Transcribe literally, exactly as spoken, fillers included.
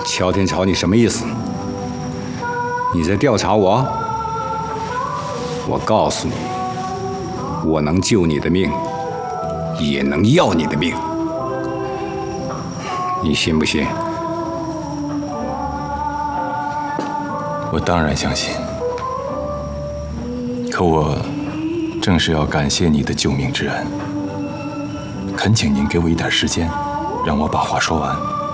乔天朝，你什么意思？你在调查我？我告诉你，我能救你的命，也能要你的命，你信不信？ 我当然相信。可我正是要感谢你的救命之恩，恳请您给我一点时间，让我把话说完。